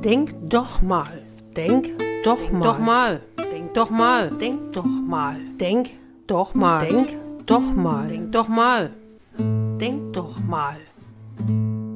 Denk doch mal. Denk doch mal. Denk doch mal. Denk doch mal. Denk doch mal. Denk doch mal. Denk doch mal. Denk doch mal.